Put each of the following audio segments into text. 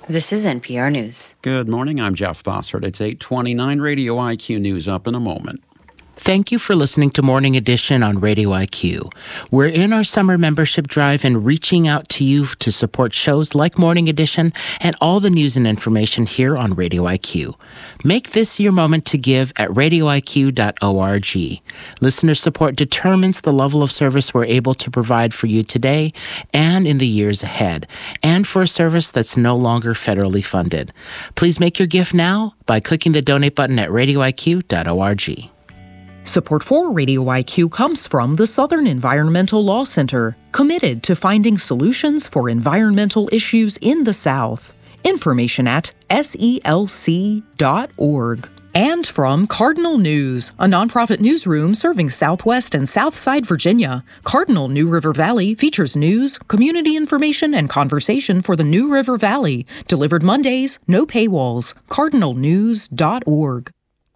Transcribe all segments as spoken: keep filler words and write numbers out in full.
This is N P R News. Good morning, I'm Jeff Bossert. It's eight twenty-nine, Radio I Q News up in a moment. Thank you for listening to Morning Edition on Radio I Q. We're in our summer membership drive and reaching out to you to support shows like Morning Edition and all the news and information here on Radio I Q. Make this your moment to give at radio I Q dot org. Listener support determines the level of service we're able to provide for you today and in the years ahead, and for a service that's no longer federally funded. Please make your gift now by clicking the donate button at radio I Q dot org. Support for Radio I Q comes from the Southern Environmental Law Center, committed to finding solutions for environmental issues in the South. Information at S E L C dot org. And from Cardinal News, a nonprofit newsroom serving Southwest and Southside Virginia. Cardinal New River Valley features news, community information, and conversation for the New River Valley. Delivered Mondays, no paywalls. cardinal news dot org.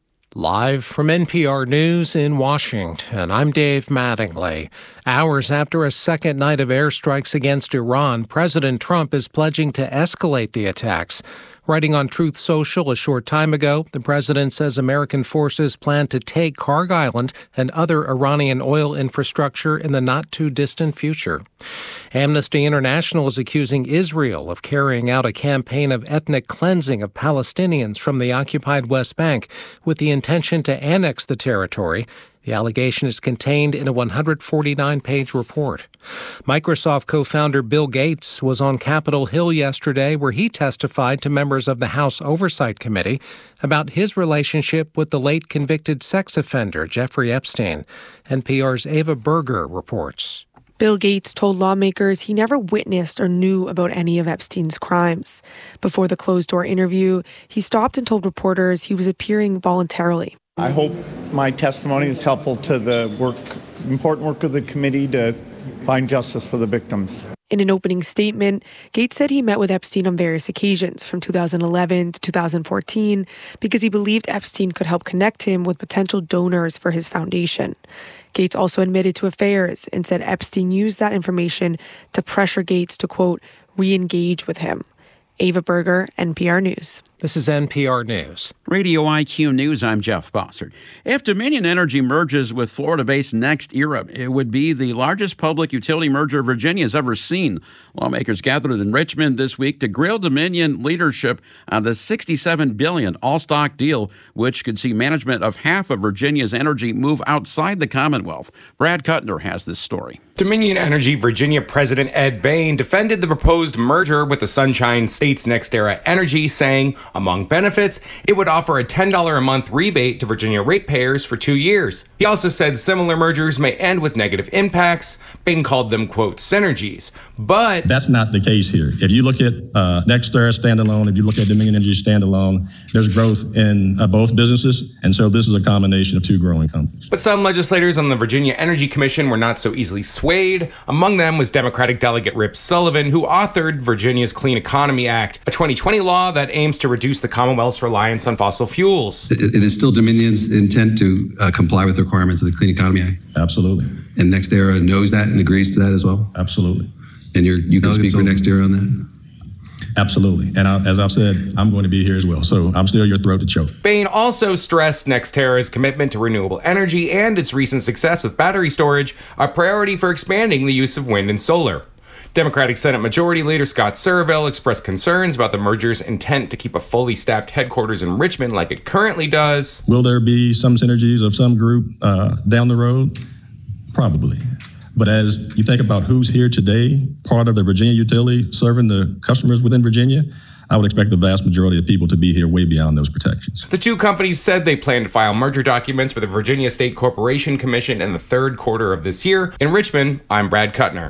Live from N P R News in Washington, I'm Dave Mattingly. Hours after a second night of airstrikes against Iran, President Trump is pledging to escalate the attacks. Writing on Truth Social a short time ago, the president says American forces plan to take Karg Island and other Iranian oil infrastructure in the not-too-distant future. Amnesty International is accusing Israel of carrying out a campaign of ethnic cleansing of Palestinians from the occupied West Bank with the intention to annex the territory. The allegation is contained in a one hundred forty-nine page report. Microsoft co-founder Bill Gates was on Capitol Hill yesterday, where he testified to members of the House Oversight Committee about his relationship with the late convicted sex offender Jeffrey Epstein. N P R's Ava Berger reports. Bill Gates told lawmakers he never witnessed or knew about any of Epstein's crimes. Before the closed-door interview, he stopped and told reporters he was appearing voluntarily. I hope my testimony is helpful to the work, important work of the committee to find justice for the victims. In an opening statement, Gates said he met with Epstein on various occasions from two thousand eleven to two thousand fourteen because he believed Epstein could help connect him with potential donors for his foundation. Gates also admitted to affairs and said Epstein used that information to pressure Gates to, quote, re-engage with him. Ava Berger, N P R News. This is N P R News. Radio I Q News, I'm Jeff Bossert. If Dominion Energy merges with Florida-based NextEra, it would be the largest public utility merger Virginia's ever seen. Lawmakers gathered in Richmond this week to grill Dominion leadership on the sixty-seven billion dollars all-stock deal, which could see management of half of Virginia's energy move outside the Commonwealth. Brad Kuttner has this story. Dominion Energy Virginia President Ed Bain defended the proposed merger with the Sunshine State's NextEra Energy, saying, among benefits, it would offer a ten dollars a month rebate to Virginia ratepayers for two years. He also said similar mergers may end with negative impacts. Bain called them, quote, synergies. But that's not the case here. If you look at uh, NextEra standalone, if you look at Dominion Energy standalone, there's growth in uh, both businesses. And so this is a combination of two growing companies. But some legislators on the Virginia Energy Commission were not so easily swayed. Among them was Democratic Delegate Rip Sullivan, who authored Virginia's Clean Economy Act, a twenty twenty law that aims to reduce the Commonwealth's reliance on fossil fuels. It is still Dominion's intent to uh, comply with the requirements of the Clean Economy Act? Absolutely. And NextEra knows that and agrees to that as well? Absolutely. And you're, you can speak for NextEra on that? Absolutely. And I, as I've said, I'm going to be here as well. So I'm still your throat to choke. Bain also stressed NextEra's commitment to renewable energy and its recent success with battery storage, a priority for expanding the use of wind and solar. Democratic Senate Majority Leader Scott Surville expressed concerns about the merger's intent to keep a fully staffed headquarters in Richmond like it currently does. Will there be some synergies of some group uh, down the road? Probably. But as you think about who's here today, part of the Virginia utility serving the customers within Virginia, I would expect the vast majority of people to be here way beyond those protections. The two companies said they plan to file merger documents for the Virginia State Corporation Commission in the third quarter of this year. In Richmond, I'm Brad Kuttner.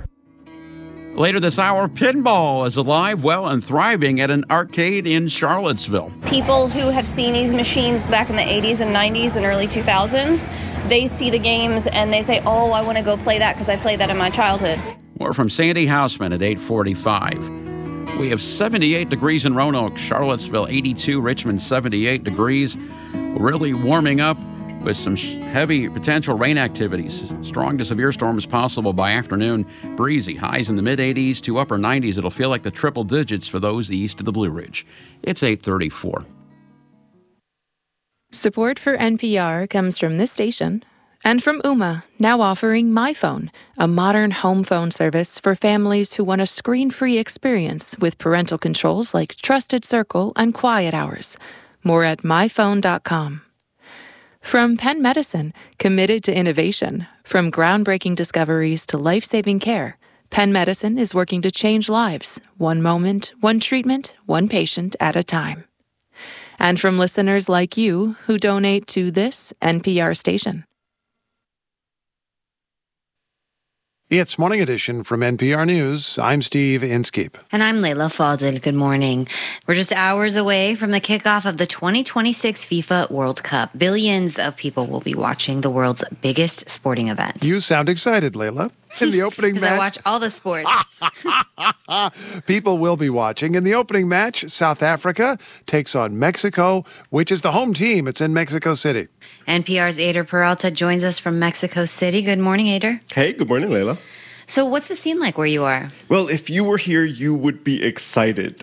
Later this hour, pinball is alive, well, and thriving at an arcade in Charlottesville. People who have seen these machines back in the eighties and nineties and early two thousands, they see the games and they say, oh, I want to go play that because I played that in my childhood. More from Sandy Hausman at eight forty-five. We have seventy-eight degrees in Roanoke, Charlottesville eighty-two, Richmond seventy-eight degrees. Really warming up with some heavy potential rain activities. Strong to severe storms possible by afternoon. Breezy, highs in the mid eighties to upper nineties. It'll feel like the triple digits for those east of the Blue Ridge. It's eight thirty-four. Support for N P R comes from this station and from Ooma, now offering MyPhone, a modern home phone service for families who want a screen-free experience with parental controls like Trusted Circle and Quiet Hours. More at my phone dot com. From Penn Medicine, committed to innovation. From groundbreaking discoveries to life-saving care, Penn Medicine is working to change lives, one moment, one treatment, one patient at a time. And from listeners like you who donate to this N P R station. It's Morning Edition from N P R News. I'm Steve Inskeep. And I'm Layla Fadel. Good morning. We're just hours away from the kickoff of the twenty twenty-six FIFA World Cup. Billions of people will be watching the world's biggest sporting event. You sound excited, Layla. In the opening match... Because I watch all the sports. People will be watching. In the opening match, South Africa takes on Mexico, which is the home team. It's in Mexico City. N P R's Eider Peralta joins us from Mexico City. Good morning, Eider. Hey, good morning, Layla. So what's the scene like where you are? Well, if you were here, you would be excited.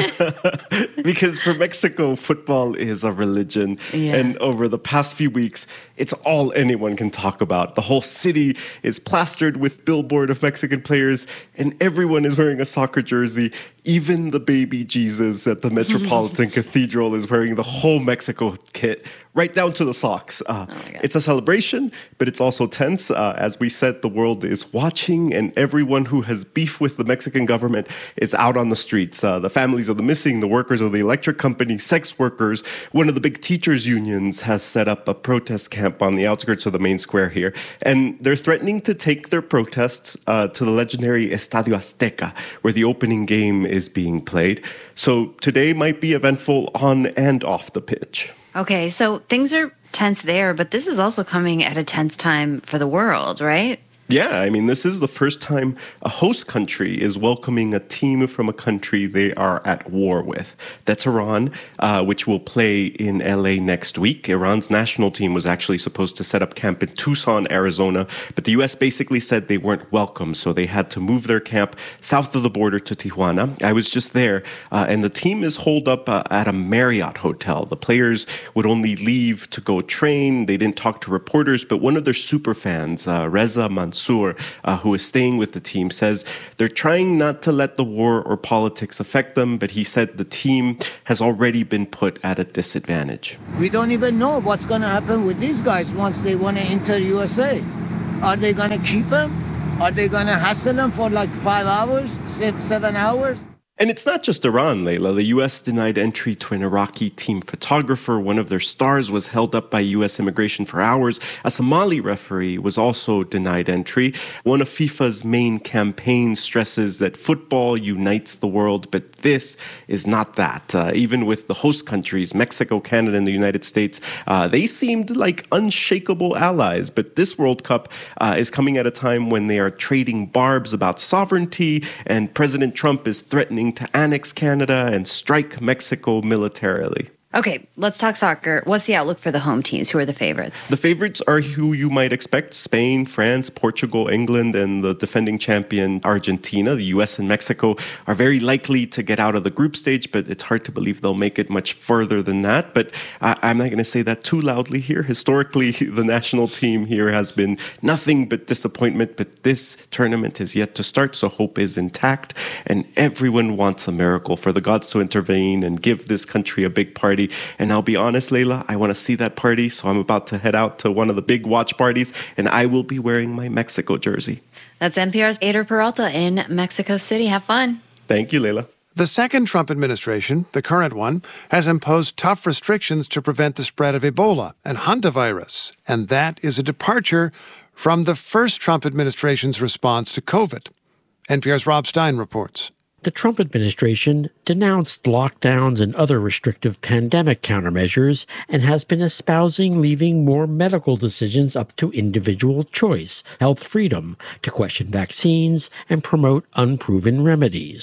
Because for Mexico, football is a religion. Yeah. And over the past few weeks, it's all anyone can talk about. The whole city is plastered with billboard of Mexican players, and everyone is wearing a soccer jersey. Even the baby Jesus at the Metropolitan Cathedral is wearing the whole Mexico kit, right down to the socks. Uh, oh it's a celebration, but it's also tense. Uh, as we said, the world is watching, and everyone who has beef with the Mexican government is out on the streets. Uh, the families of the missing, the workers of the electric company, sex workers. One of the big teachers' unions has set up a protest camp on the outskirts of the main square here, and they're threatening to take their protests uh, to the legendary Estadio Azteca, where the opening game is being played. So today might be eventful on and off the pitch. Okay, so things are tense there, but this is also coming at a tense time for the world, right? Yeah, I mean, this is the first time a host country is welcoming a team from a country they are at war with. That's Iran, uh, which will play in L A next week. Iran's national team was actually supposed to set up camp in Tucson, Arizona, but the U S basically said they weren't welcome, so they had to move their camp south of the border to Tijuana. I was just there, uh, and the team is holed up uh, at a Marriott hotel. The players would only leave to go train. They didn't talk to reporters, but one of their super fans, uh, Reza Mansour, Mansour, uh, who is staying with the team, says they're trying not to let the war or politics affect them, but he said the team has already been put at a disadvantage. We don't even know what's going to happen with these guys once they want to enter U S A. Are they going to keep them? Are they going to hassle them for like five hours, six, seven hours? And it's not just Iran, Layla. The U S denied entry to an Iraqi team photographer. One of their stars was held up by U S immigration for hours. A Somali referee was also denied entry. One of FIFA's main campaigns stresses that football unites the world, but this is not that. Uh, even with the host countries, Mexico, Canada, and the United States, uh, they seemed like unshakable allies. But this World Cup uh, is coming at a time when they are trading barbs about sovereignty, and President Trump is threatening to annex Canada and strike Mexico militarily. Okay, let's talk soccer. What's the outlook for the home teams? Who are the favorites? The favorites are who you might expect: Spain, France, Portugal, England, and the defending champion Argentina. The U S and Mexico are very likely to get out of the group stage, but it's hard to believe they'll make it much further than that. But I- I'm not going to say that too loudly here. Historically, the national team here has been nothing but disappointment, but this tournament is yet to start, so hope is intact, and everyone wants a miracle for the gods to intervene and give this country a big party. And I'll be honest, Layla, I want to see that party, so I'm about to head out to one of the big watch parties, and I will be wearing my Mexico jersey. That's N P R's Eider Peralta in Mexico City. Have fun. Thank you, Layla. The second Trump administration, the current one, has imposed tough restrictions to prevent the spread of Ebola and hantavirus, and that is a departure from the first Trump administration's response to COVID. N P R's Rob Stein reports. The Trump administration denounced lockdowns and other restrictive pandemic countermeasures and has been espousing leaving more medical decisions up to individual choice, health freedom, to question vaccines and promote unproven remedies.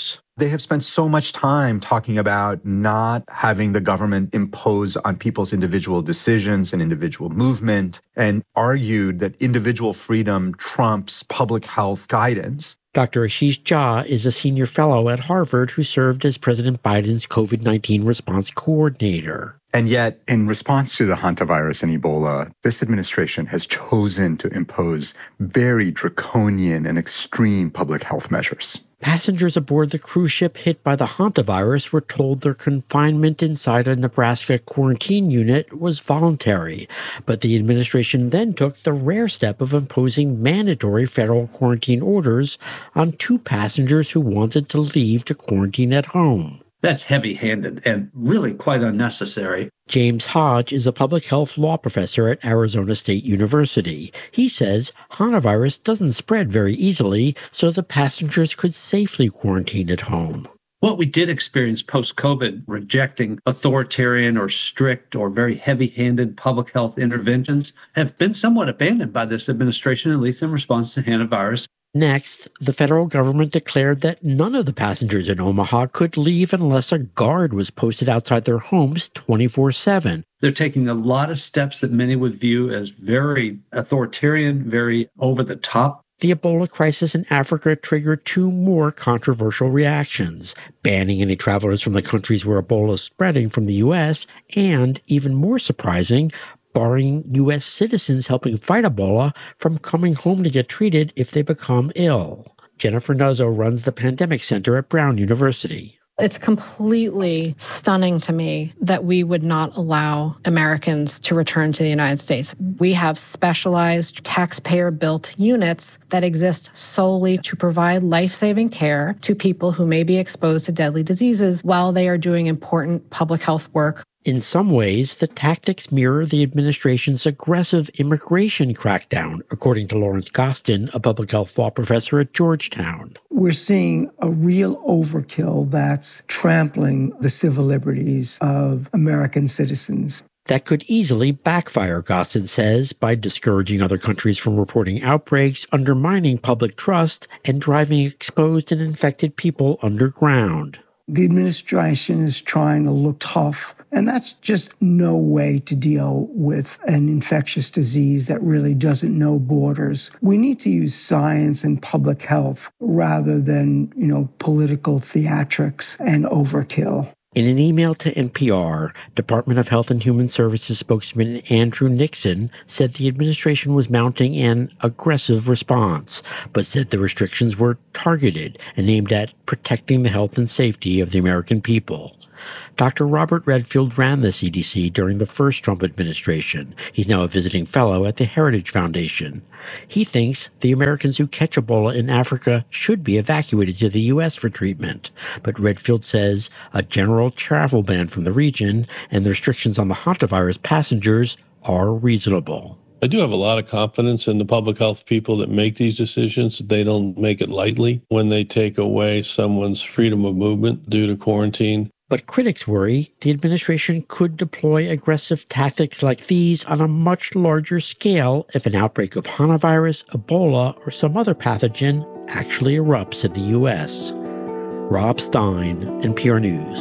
They have spent so much time talking about not having the government impose on people's individual decisions and individual movement, and argued that individual freedom trumps public health guidance. Doctor Ashish Jha is a senior fellow at Harvard who served as President Biden's COVID nineteen response coordinator. And yet, in response to the hantavirus and Ebola, this administration has chosen to impose very draconian and extreme public health measures. Passengers aboard the cruise ship hit by the hantavirus were told their confinement inside a Nebraska quarantine unit was voluntary, but the administration then took the rare step of imposing mandatory federal quarantine orders on two passengers who wanted to leave to quarantine at home. That's heavy-handed and really quite unnecessary. James Hodge is a public health law professor at Arizona State University. He says hantavirus doesn't spread very easily, so the passengers could safely quarantine at home. What we did experience post-COVID, rejecting authoritarian or strict or very heavy-handed public health interventions, have been somewhat abandoned by this administration, at least in response to hantavirus. Next, the federal government declared that none of the passengers in Omaha could leave unless a guard was posted outside their homes twenty-four seven. They're taking a lot of steps that many would view as very authoritarian, very over the top. The Ebola crisis in Africa triggered two more controversial reactions: banning any travelers from the countries where Ebola is spreading from the U S, and, even more surprising, barring U S citizens helping fight Ebola from coming home to get treated if they become ill. Jennifer Nuzzo runs the Pandemic Center at Brown University. It's completely stunning to me that we would not allow Americans to return to the United States. We have specialized taxpayer-built units that exist solely to provide life-saving care to people who may be exposed to deadly diseases while they are doing important public health work. In some ways, the tactics mirror the administration's aggressive immigration crackdown, according to Lawrence Gostin, a public health law professor at Georgetown. We're seeing a real overkill that's trampling the civil liberties of American citizens. That could easily backfire, Gostin says, by discouraging other countries from reporting outbreaks, undermining public trust, and driving exposed and infected people underground. The administration is trying to look tough, and that's just no way to deal with an infectious disease that really doesn't know borders. We need to use science and public health rather than, you know, political theatrics and overkill. In an email to N P R, Department of Health and Human Services spokesman Andrew Nixon said the administration was mounting an aggressive response, but said the restrictions were targeted and aimed at protecting the health and safety of the American people. Doctor Robert Redfield ran the C D C during the first Trump administration. He's now a visiting fellow at the Heritage Foundation. He thinks the Americans who catch Ebola in Africa should be evacuated to the U S for treatment. But Redfield says a general travel ban from the region and the restrictions on the hantavirus passengers are reasonable. I do have a lot of confidence in the public health people that make these decisions. They don't make it lightly when they take away someone's freedom of movement due to quarantine. But critics worry the administration could deploy aggressive tactics like these on a much larger scale if an outbreak of hantavirus, Ebola, or some other pathogen actually erupts in the U S. Rob Stein, N P R News.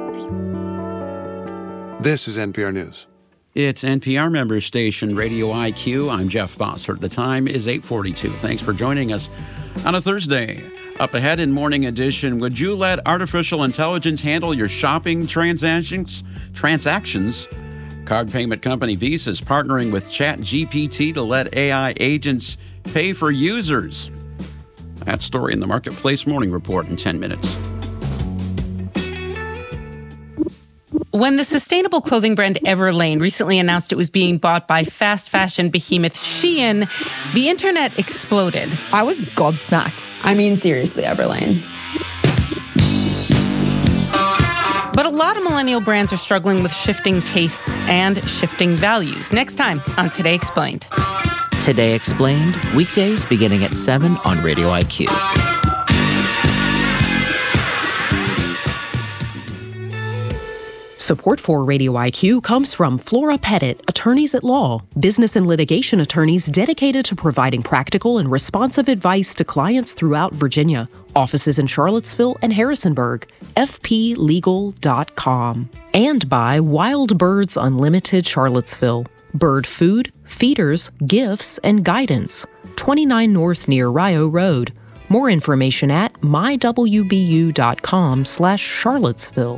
This is N P R News. It's N P R member station Radio I Q. I'm Jeff Bossert. The time is eight forty-two. Thanks for joining us on a Thursday. Up ahead in Morning Edition, would you let artificial intelligence handle your shopping transactions? Transactions? Card payment company Visa is partnering with ChatGPT to let A I agents pay for users. That story in the Marketplace Morning Report in ten minutes. When the sustainable clothing brand Everlane recently announced it was being bought by fast fashion behemoth Shein, the internet exploded. I was gobsmacked. I mean, seriously, Everlane. But a lot of millennial brands are struggling with shifting tastes and shifting values. Next time on Today Explained. Today Explained, weekdays beginning at seven on Radio I Q. Support for Radio I Q comes from Flora Pettit, attorneys at law, business and litigation attorneys dedicated to providing practical and responsive advice to clients throughout Virginia. Offices in Charlottesville and Harrisonburg, f p legal dot com. And by Wild Birds Unlimited Charlottesville. Bird food, feeders, gifts, and guidance. twenty-nine North near Rio Road. More information at my w b u dot com slash Charlottesville.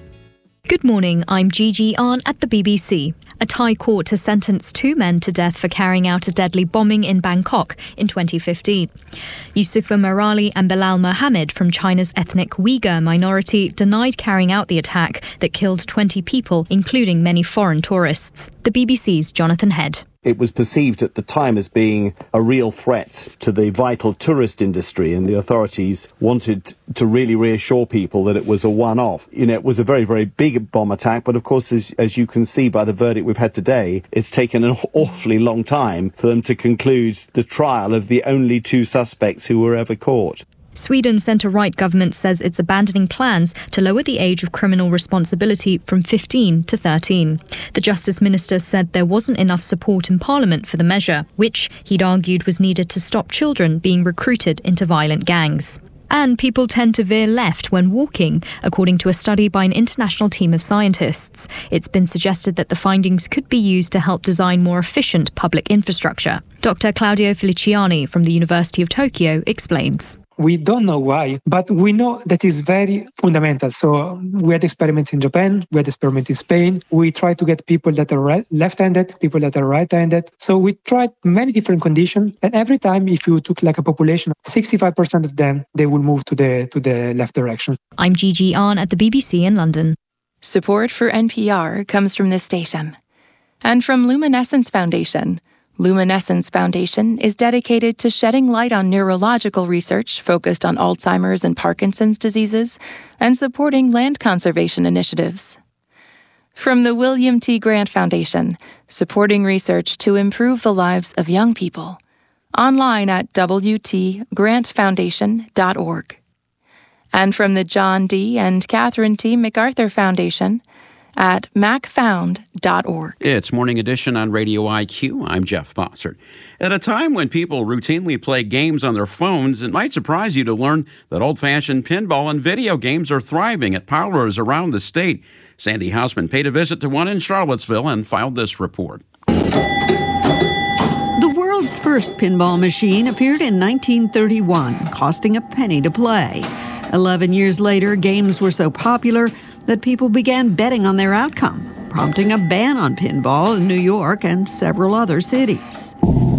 Good morning, I'm Gigi Ahn at the B B C. A Thai court has sentenced two men to death for carrying out a deadly bombing in Bangkok in twenty fifteen. Yusufa Marali and Bilal Mohammed from China's ethnic Uyghur minority denied carrying out the attack that killed twenty people, including many foreign tourists. The B B C's Jonathan Head. It was perceived at the time as being a real threat to the vital tourist industry, and the authorities wanted to really reassure people that it was a one-off. You know, it was a very, very big bomb attack, but of course, as, as you can see by the verdict we've had today, it's taken an awfully long time for them to conclude the trial of the only two suspects who were ever caught. Sweden's centre-right government says it's abandoning plans to lower the age of criminal responsibility from fifteen to thirteen. The Justice Minister said there wasn't enough support in Parliament for the measure, which he'd argued was needed to stop children being recruited into violent gangs. And people tend to veer left when walking, according to a study by an international team of scientists. It's been suggested that the findings could be used to help design more efficient public infrastructure. Doctor Claudio Feliciani from the University of Tokyo explains. We don't know why, but we know that is very fundamental. So we had experiments in Japan, we had experiments in Spain. We tried to get people that are right, left-handed, people that are right-handed. So we tried many different conditions. And every time, if you took like a population, sixty-five percent of them, they will move to the to the left direction. I'm Gigi Ahn at the B B C in London. Support for N P R comes from this station and from Luminescence Foundation. Luminescence Foundation is dedicated to shedding light on neurological research focused on Alzheimer's and Parkinson's diseases and supporting land conservation initiatives. From the William T. Grant Foundation, supporting research to improve the lives of young people. Online at w t grant foundation dot org. And from the John D. and Catherine T. MacArthur Foundation, at mac found dot org. It's Morning Edition on Radio I Q. I'm Jeff Bossert. At a time when people routinely play games on their phones, it might surprise you to learn that old-fashioned pinball and video games are thriving at parlors around the state. Sandy Hausman paid a visit to one in Charlottesville and filed this report. The world's first pinball machine appeared in nineteen thirty-one, costing a penny to play. Eleven years later, games were so popular that people began betting on their outcome, prompting a ban on pinball in New York and several other cities.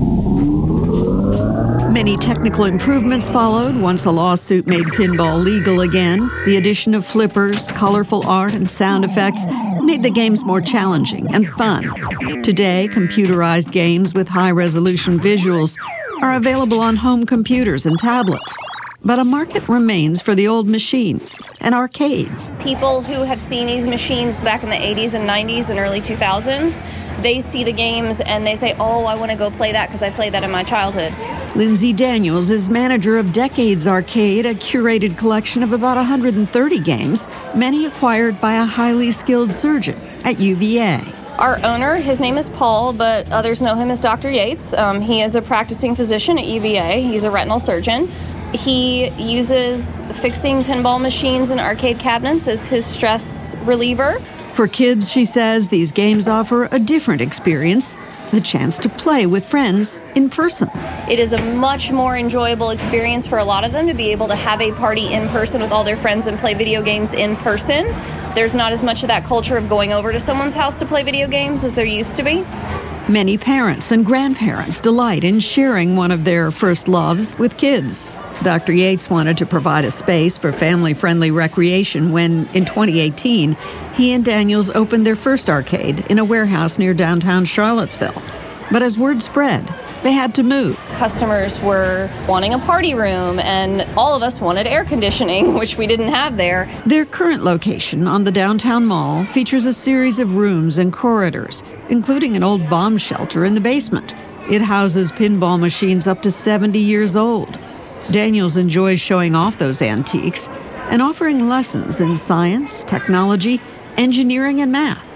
Many technical improvements followed once a lawsuit made pinball legal again. The addition of flippers, colorful art, and sound effects made the games more challenging and fun. Today, computerized games with high-resolution visuals are available on home computers and tablets. But a market remains for the old machines and arcades. People who have seen these machines back in the eighties and nineties and early two thousands, they see the games and they say, oh, I want to go play that because I played that in my childhood. Lindsay Daniels is manager of Decades Arcade, a curated collection of about one hundred thirty games, many acquired by a highly skilled surgeon at U V A. Our owner, his name is Paul, but others know him as Doctor Yates. Um, he is a practicing physician at U V A. He's a retinal surgeon. He uses fixing pinball machines and arcade cabinets as his stress reliever. For kids, she says, these games offer a different experience, the chance to play with friends in person. It is a much more enjoyable experience for a lot of them to be able to have a party in person with all their friends and play video games in person. There's not as much of that culture of going over to someone's house to play video games as there used to be. Many parents and grandparents delight in sharing one of their first loves with kids. Doctor Yates wanted to provide a space for family-friendly recreation when, in twenty eighteen, he and Daniels opened their first arcade in a warehouse near downtown Charlottesville. But as word spread, they had to move. Customers were wanting a party room, and all of us wanted air conditioning, which we didn't have there. Their current location on the downtown mall features a series of rooms and corridors, including an old bomb shelter in the basement. It houses pinball machines up to seventy years old. Daniels enjoys showing off those antiques and offering lessons in science, technology, engineering, and math.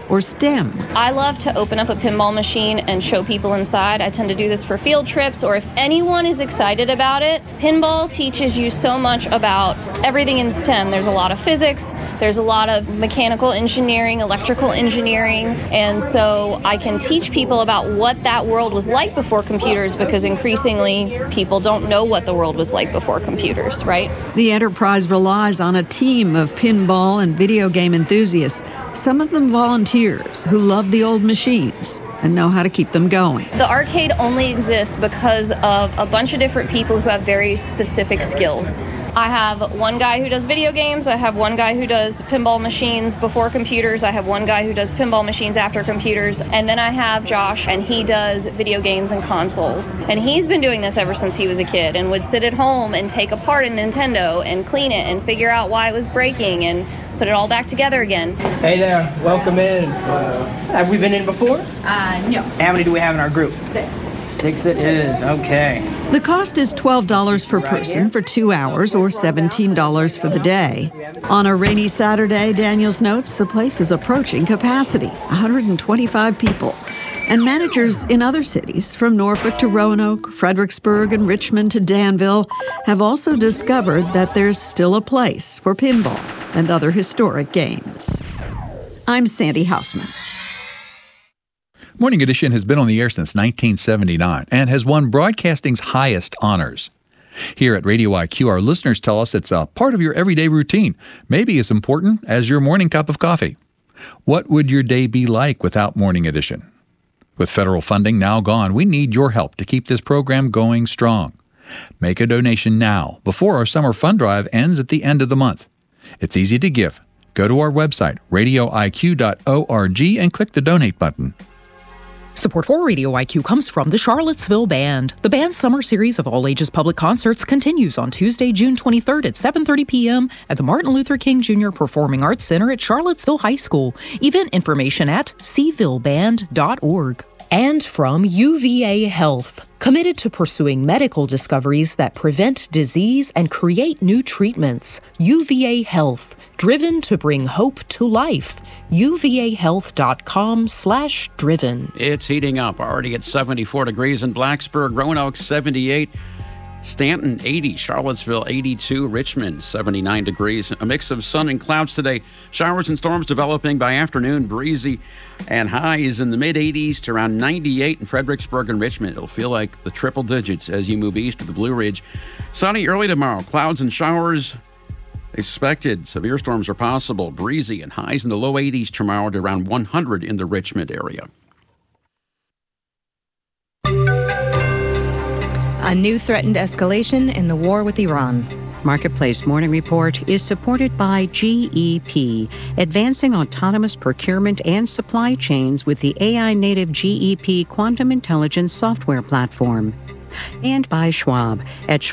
or STEM. I love to open up a pinball machine and show people inside. I tend to do this for field trips, or if anyone is excited about it. Pinball teaches you so much about everything in STEM. There's a lot of physics, there's a lot of mechanical engineering, electrical engineering, and so I can teach people about what that world was like before computers, because increasingly people don't know what the world was like before computers, right? The enterprise relies on a team of pinball and video game enthusiasts, some of them volunteers who love the old machines and know how to keep them going. The arcade only exists because of a bunch of different people who have very specific skills. I have one guy who does video games, I have one guy who does pinball machines before computers, I have one guy who does pinball machines after computers, and then I have Josh, and he does video games and consoles. And he's been doing this ever since he was a kid, and would sit at home and take apart a Nintendo and clean it and figure out why it was breaking and put it all back together again. Hey there, welcome in. Uh, have we been in before? Uh, no. How many do we have in our group? Six. Six it is, okay. The cost is twelve dollars per person for two hours or seventeen dollars for the day. On a rainy Saturday, Daniels notes the place is approaching capacity, one hundred twenty-five people. And managers in other cities, from Norfolk to Roanoke, Fredericksburg, and Richmond to Danville, have also discovered that there's still a place for pinball and other historic games. I'm Sandy Hausman. Morning Edition has been on the air since nineteen seventy-nine and has won broadcasting's highest honors. Here at Radio I Q, our listeners tell us it's a part of your everyday routine, maybe as important as your morning cup of coffee. What would your day be like without Morning Edition? With federal funding now gone, we need your help to keep this program going strong. Make a donation now, before our summer fund drive ends at the end of the month. It's easy to give. Go to our website, radio I Q dot org, and click the donate button. Support for Radio I Q comes from the Charlottesville Band. The band's summer series of all-ages public concerts continues on Tuesday, June twenty-third at seven thirty p.m. at the Martin Luther King Junior Performing Arts Center at Charlottesville High School. Event information at c ville band dot org. And from U V A Health, committed to pursuing medical discoveries that prevent disease and create new treatments. U V A Health, driven to bring hope to life. U V A health dot com slash driven. It's heating up, already at seventy-four degrees in Blacksburg, Roanoke seventy-eight, Stanton eighty, Charlottesville eighty-two, Richmond seventy-nine degrees. A mix of sun and clouds today. Showers and storms developing by afternoon, breezy, and highs in the mid-eighties to around ninety-eight in Fredericksburg and Richmond. It'll feel like the triple digits as you move east of the Blue Ridge. Sunny early tomorrow, clouds and showers expected. Severe storms are possible, breezy, and highs in the low eighties tomorrow to around one hundred in the Richmond area. A new threatened escalation in the war with Iran. Marketplace Morning Report is supported by G E P, advancing autonomous procurement and supply chains with the A I-native G E P Quantum Intelligence software platform. And by Schwab. At